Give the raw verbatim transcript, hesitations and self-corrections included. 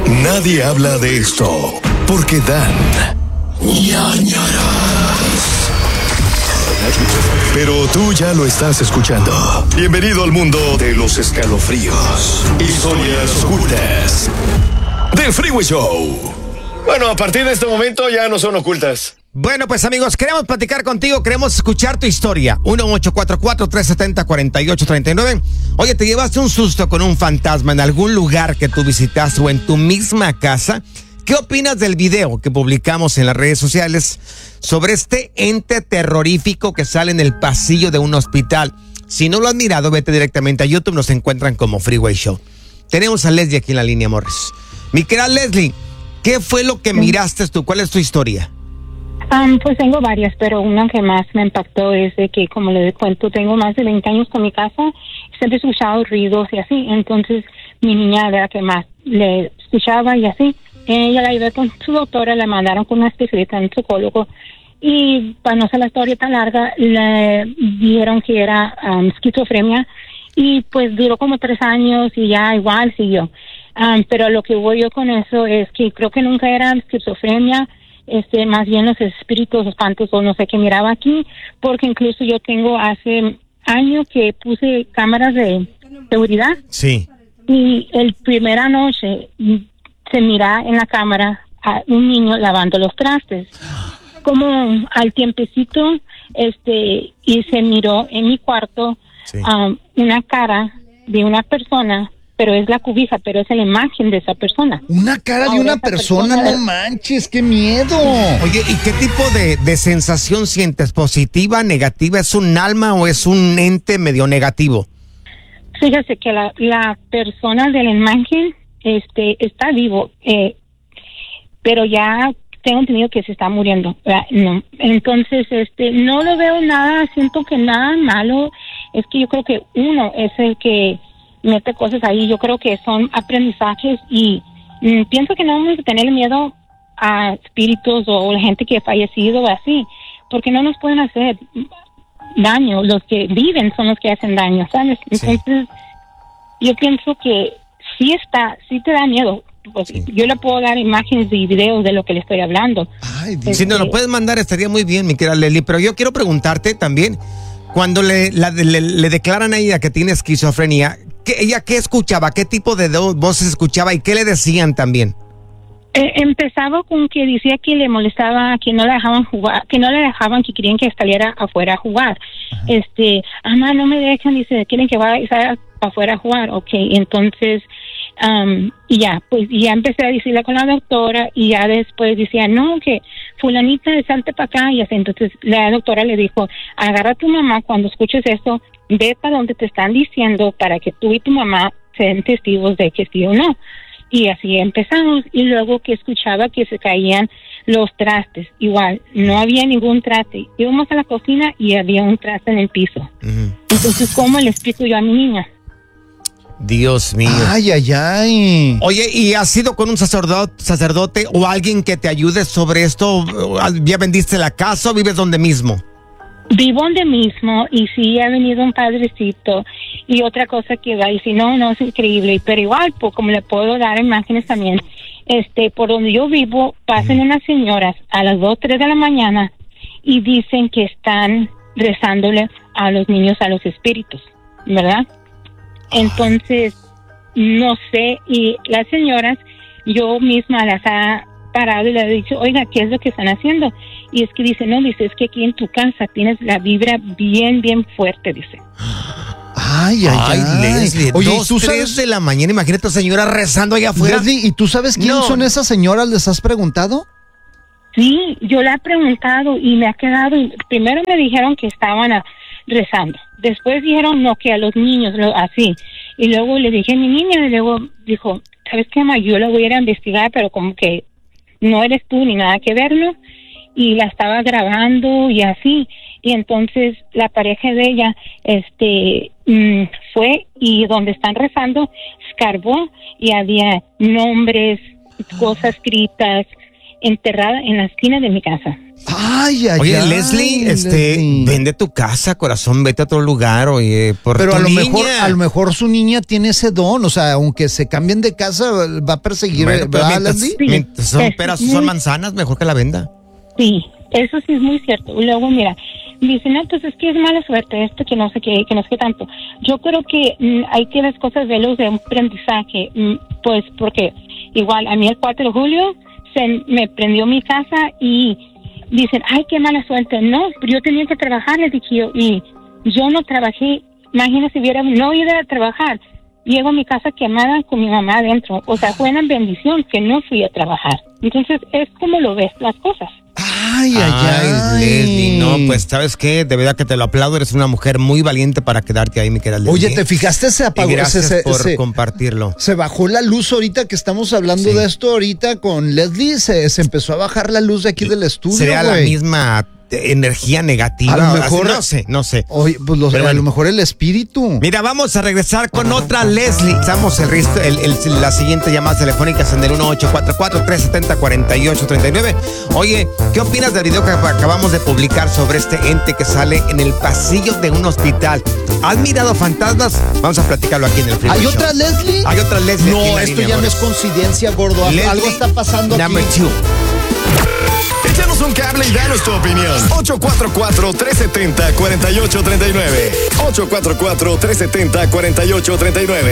Nadie habla de esto porque dan ñañaras. Pero tú ya lo estás escuchando. Bienvenido al mundo de los escalofríos, historias ocultas del Freeway Show. Bueno, a partir de este momento ya no son ocultas. Bueno, pues amigos, queremos platicar contigo, queremos escuchar tu historia. uno ocho cuatro cuatro, tres siete cero, cuatro ocho tres nueve. Oye, ¿te llevaste un susto con un fantasma en algún lugar que tú visitaste o en tu misma casa? ¿Qué opinas del video que publicamos en las redes sociales sobre este ente terrorífico que sale en el pasillo de un hospital? Si no lo has mirado, vete directamente a YouTube, nos encuentran como Freeway Show. Tenemos a Leslie aquí en la línea, Morris. Mi querida Leslie, ¿qué fue lo que miraste tú? ¿Cuál es tu historia? Um, pues tengo varias, pero una que más me impactó es de que, como les cuento, tengo más de veinte años con mi casa, siempre he escuchado ruidos y así, entonces mi niña era la que más le escuchaba y así, ella la ayudó con su doctora, la mandaron con una especialista, un psicólogo, y para no hacer la historia tan larga, le dijeron que era um, esquizofrenia, y pues duró como tres años y ya igual siguió. Um, pero lo que voy yo con eso es que creo que nunca era esquizofrenia, este, más bien los espíritus, los espantos o no sé qué miraba aquí, porque incluso yo tengo hace años que puse cámaras de seguridad. Sí. Y el primera noche se mira en la cámara a un niño lavando los trastes. Como al tiempecito, este, y se miró en mi cuarto sí. um, una cara de una persona, pero es la cubija, pero es la imagen de esa persona. Una cara de una persona, persona, no manches, qué miedo. Oye, ¿y qué tipo de, de sensación sientes? ¿Positiva, negativa? ¿Es un alma o es un ente medio negativo? Fíjese que la, la persona de la imagen este, está vivo, eh, pero ya tengo entendido que se está muriendo. No. Entonces, este, no lo veo nada, siento que nada malo. Es que yo creo que uno es el que mete cosas ahí. Yo creo que son aprendizajes y mm, pienso que no vamos a tener miedo a espíritus o la gente que ha fallecido o así, porque no nos pueden hacer daño. Los que viven son los que hacen daño, ¿sabes? Entonces, sí. Yo pienso que sí está, sí te da miedo. Pues sí. Yo le puedo dar imágenes y videos de lo que le estoy hablando. Ay, este, si nos lo puedes mandar estaría muy bien, mi querida Leslie, pero yo quiero preguntarte también, cuando le, la, le, le declaran a ella que tiene esquizofrenia, ¿qué, ella qué escuchaba? ¿Qué tipo de do- voces escuchaba y qué le decían también? Eh, empezaba con que decía que le molestaba, que no la dejaban jugar, que no le dejaban, que querían que saliera afuera a jugar. Ajá. Este, mamá, no me dejan, dice, quieren que vaya afuera a jugar. Ok, entonces, um, y ya, pues ya empecé a decirle con la doctora y ya después decía, no, que fulanita, salte para acá. Y así, entonces la doctora le dijo, agarra a tu mamá cuando escuches esto, ve para donde te están diciendo para que tú y tu mamá sean testigos de que sí o no. Y así empezamos, y luego que escuchaba que se caían los trastes, igual, no había ningún traste. Íbamos a la cocina y había un traste en el piso. Uh-huh. Entonces, ¿cómo le explico yo a mi niña? Dios mío. Ay, ay, ay. Oye, ¿y has ido con un sacerdote, sacerdote o alguien que te ayude sobre esto? ¿Ya vendiste la casa o vives donde mismo? Vivo donde mismo y sí ha venido un padrecito y otra cosa que va y si no, no es increíble, pero igual, pues como le puedo dar imágenes también, este, por donde yo vivo pasan unas señoras a las dos, tres de la mañana y dicen que están rezándole a los niños, a los espíritus, ¿verdad? Entonces, no sé, y las señoras, yo misma las ha parado y le he dicho, oiga, ¿qué es lo que están haciendo? Y es que dice, no, dice, es que aquí en tu casa tienes la vibra bien, bien fuerte, dice. Ay, ay, ay. ay Leslie, oye, dos, ¿tú tres sabes? De la mañana, imagínate a señora rezando allá afuera. Leslie, ¿y tú sabes quién no. son esas señoras? ¿Les has preguntado? Sí, yo le he preguntado y me ha quedado, primero me dijeron que estaban a, rezando, después dijeron no, que a los niños, lo, así, y luego le dije a mi niña, y luego dijo, ¿sabes qué, ma? Yo la voy a ir a investigar, pero como que no eres tú ni nada que verlo, y la estaba grabando y así, y entonces la pareja de ella este mmm, fue y donde están rezando escarbó y había nombres, cosas escritas enterradas en la esquina de mi casa. Ay, ay, Oye, ay, Leslie, este, Leslie. vende tu casa, corazón, vete a otro lugar, oye, por Pero tu a lo niña. mejor, a lo mejor su niña tiene ese don, o sea, aunque se cambien de casa, va a perseguir, Bueno, pero ¿verdad, mientras, Leslie? Sí, mientras son es peras o muy- son manzanas, mejor que la venda. Sí, eso sí es muy cierto. Y luego, mira, dicen, no, pues es que es mala suerte esto, que no sé qué, que no sé qué tanto. Yo creo que mm, hay que las cosas de luz de un aprendizaje, mm, pues porque igual a mí el cuatro de julio se me prendió mi casa y dicen, ay, qué mala suerte. No, pero yo tenía que trabajar, les dije yo, y yo no trabajé. Imagínate si hubiera no ido a trabajar. Llego a mi casa quemada con mi mamá adentro. O sea, fue una bendición que no fui a trabajar. Entonces, es como lo ves las cosas. Ay, ay, ay. Leslie, no, pues, ¿sabes qué? De verdad que te lo aplaudo, eres una mujer muy valiente para quedarte ahí, mi querida Leslie. Oye, ¿te fijaste? Se apagó. Y gracias se, se- por se- compartirlo. se bajó la luz ahorita que estamos hablando Sí. de esto ahorita con Leslie. Se, se empezó a bajar la luz de aquí del estudio, Sería la güey. misma eh, energía negativa. A lo así, mejor- no sé, no sé. Oye, pues los- Pero a bueno. lo mejor el espíritu. Mira, vamos a regresar con otra Leslie. Estamos el, resto- el- el- la siguiente llamada telefónica es en el uno ocho cuatro cuatro, tres siete cero, cuatro ocho tres nueve. Oye, ¿qué opinas del video que acabamos de publicar sobre este ente que sale en el pasillo de un hospital? ¿Has mirado fantasmas? Vamos a platicarlo aquí en el Freeway ¿Hay Show. otra Leslie? Hay otra Leslie. aquí en No, la esto línea, ya no amores. es coincidencia, gordo. Leslie, Algo está pasando number aquí. two. Échanos un cable y danos tu opinión. ocho cuatro cuatro, tres siete cero, cuatro ocho tres nueve. ocho cuatro cuatro, tres siete cero, cuatro ocho tres nueve.